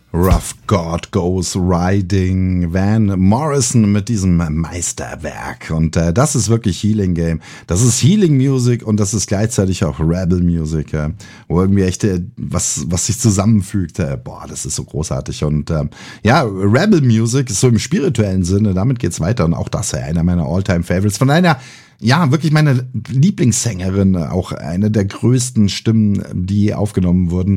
Rough God Goes Riding, Van Morrison mit diesem Meisterwerk. Und das ist wirklich Healing Game. Das ist Healing Music und das ist gleichzeitig auch Rebel Music, wo irgendwie echt was sich zusammenfügt. Boah, das ist so großartig. Und Rebel Music ist so im spirituellen Sinne, damit geht's weiter. Und auch das ist einer meiner All-Time-Favorites. Von einer, wirklich meine Lieblingssängerin, auch eine der größten Stimmen, die aufgenommen wurden.